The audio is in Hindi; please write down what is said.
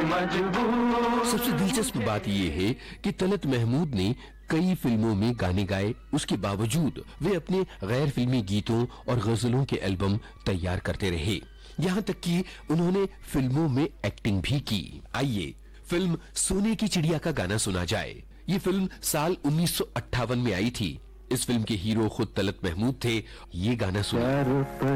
मजबूर। सबसे दिलचस्प बात यह है कि तलत महमूद ने कई फिल्मों में गाने गाए, उसके बावजूद वे अपने गैर फिल्मी गीतों और गजलों के एल्बम तैयार करते रहे। यहाँ तक कि उन्होंने फिल्मों में एक्टिंग भी की। आइए फिल्म सोने की चिड़िया का गाना सुना जाए। ये फिल्म साल 1958 में आई थी। इस फिल्म के हीरो खुद तलत महमूद थे। ये गाना सुना।